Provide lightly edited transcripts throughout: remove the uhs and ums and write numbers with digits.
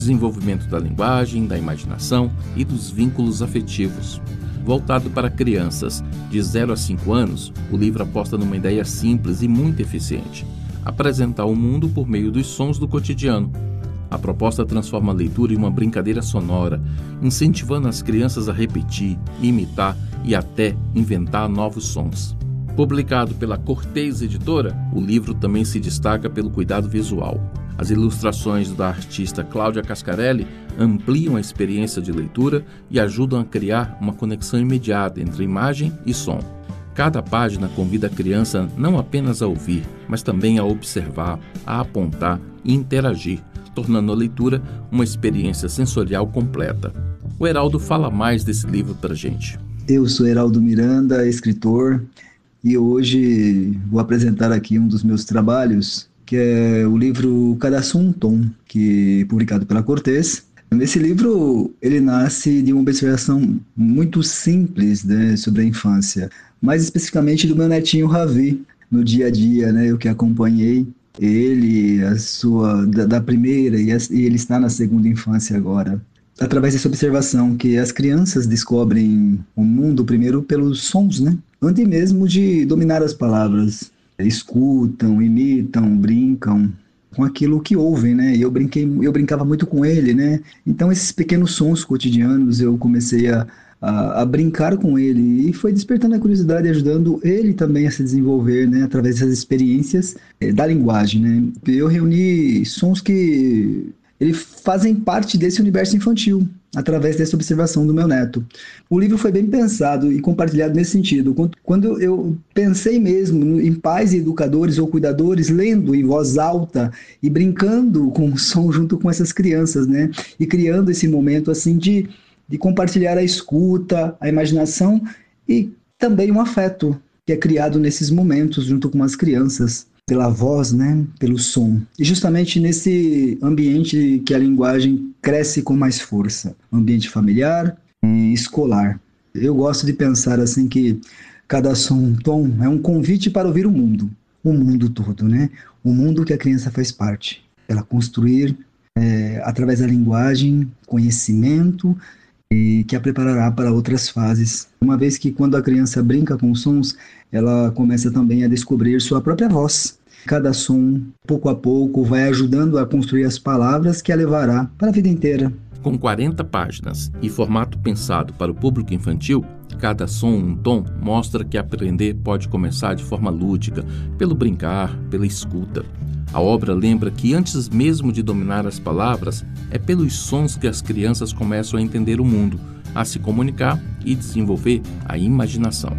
desenvolvimento da linguagem, da imaginação e dos vínculos afetivos. Voltado para crianças de 0 a 5 anos, o livro aposta numa ideia simples e muito eficiente: apresentar o mundo por meio dos sons do cotidiano. A proposta transforma a leitura em uma brincadeira sonora, incentivando as crianças a repetir, imitar e até inventar novos sons. Publicado pela Cortez Editora, o livro também se destaca pelo cuidado visual. As ilustrações da artista Cláudia Cascarelli ampliam a experiência de leitura e ajudam a criar uma conexão imediata entre imagem e som. Cada página convida a criança não apenas a ouvir, mas também a observar, a apontar e interagir, tornando a leitura uma experiência sensorial completa. O Heraldo fala mais desse livro pra gente. Eu sou Heraldo Miranda, escritor, e hoje vou apresentar aqui um dos meus trabalhos, que é o livro Cada Som um Tom, que é publicado pela Cortez. Esse livro, ele nasce de uma observação muito simples, né, sobre a infância, mais especificamente do meu netinho Ravi, no dia a dia, né, eu que acompanhei ele, da primeira, e ele está na segunda infância agora. Através dessa observação que as crianças descobrem o mundo primeiro pelos sons, né, antes mesmo de dominar as palavras. Escutam, imitam, brincam com aquilo que ouvem, né? Eu brincava muito com ele, né? Então esses pequenos sons cotidianos eu comecei a brincar com ele e foi despertando a curiosidade, ajudando ele também a se desenvolver, né? Através dessas experiências da linguagem, né? Eu reuni sons que eles fazem parte desse universo infantil, através dessa observação do meu neto. O livro foi bem pensado e compartilhado nesse sentido. Quando eu pensei mesmo em pais e educadores ou cuidadores lendo em voz alta e brincando com o som junto com essas crianças, né? E criando esse momento assim de compartilhar a escuta, a imaginação e também um afeto que é criado nesses momentos junto com as crianças, pela voz, né, pelo som. E justamente nesse ambiente que a linguagem cresce com mais força, ambiente familiar e escolar. Eu gosto de pensar assim que cada som, um tom, é um convite para ouvir o mundo todo, né? O mundo que a criança faz parte. Ela construir, através da linguagem, conhecimento, e que a preparará para outras fases. Uma vez que quando a criança brinca com sons, ela começa também a descobrir sua própria voz. Cada som, pouco a pouco, vai ajudando a construir as palavras que a levará para a vida inteira. Com 40 páginas e formato pensado para o público infantil, Cada Som um Tom mostra que aprender pode começar de forma lúdica, pelo brincar, pela escuta. A obra lembra que antes mesmo de dominar as palavras, é pelos sons que as crianças começam a entender o mundo, a se comunicar e desenvolver a imaginação.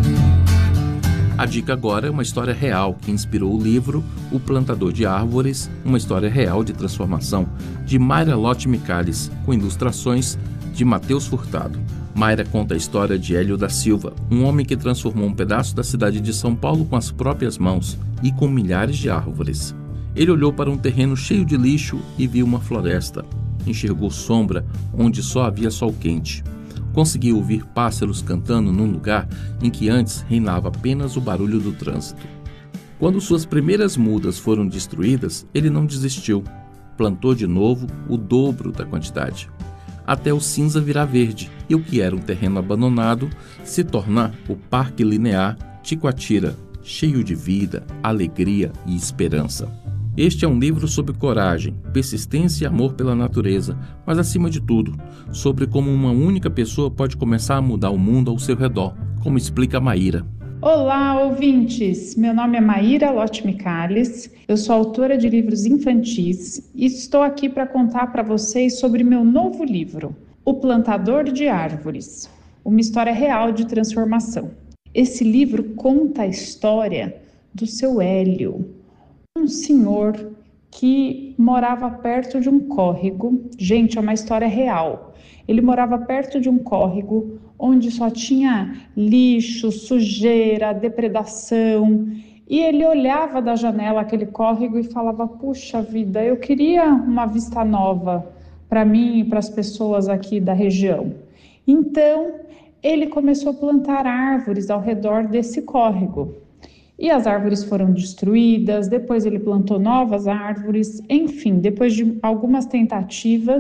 A dica agora é uma história real que inspirou o livro O Plantador de Árvores, uma história real de transformação, de Mayra Lotte Michalis, com ilustrações de Matheus Furtado. Mayra conta a história de Hélio da Silva, um homem que transformou um pedaço da cidade de São Paulo com as próprias mãos e com milhares de árvores. Ele olhou para um terreno cheio de lixo e viu uma floresta. Enxergou sombra onde só havia sol quente. Conseguiu ouvir pássaros cantando num lugar em que antes reinava apenas o barulho do trânsito. Quando suas primeiras mudas foram destruídas, ele não desistiu. Plantou de novo o dobro da quantidade, até o cinza virar verde e o que era um terreno abandonado se tornar o Parque Linear Ticoatira, cheio de vida, alegria e esperança. Este é um livro sobre coragem, persistência e amor pela natureza, mas acima de tudo, sobre como uma única pessoa pode começar a mudar o mundo ao seu redor, como explica Maíra. Olá, ouvintes! Meu nome é Mayra Lotte Michalis, eu sou autora de livros infantis e estou aqui para contar para vocês sobre meu novo livro, O Plantador de Árvores, uma história real de transformação. Esse livro conta a história do seu Hélio, um senhor que morava perto de um córrego. Gente, é uma história real. Ele morava perto de um córrego onde só tinha lixo, sujeira, depredação. E ele olhava da janela aquele córrego e falava: puxa vida, eu queria uma vista nova para mim e para as pessoas aqui da região. Então, ele começou a plantar árvores ao redor desse córrego. E as árvores foram destruídas, depois ele plantou novas árvores, enfim, depois de algumas tentativas,